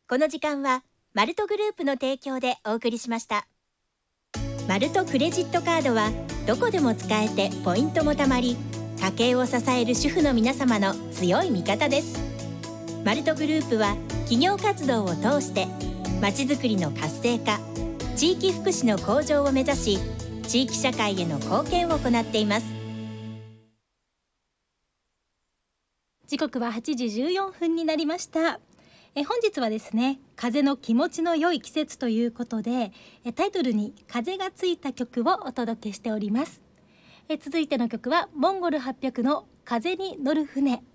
この時間はマルトグループの提供でお送りしました。マルトクレジットカードはどこでも使えてポイントも貯まり、家計を支える主婦の皆様の強い味方です。マルトグループは企業活動を通してまちづくりの活性化、地域福祉の向上を目指し、地域社会への貢献を行っています。 時刻は8時14分になりました。本日はですね、風の気持ちの良い季節ということで、タイトルに風がついた曲をお届けしております。続いての曲はモンゴル800の風に乗る船。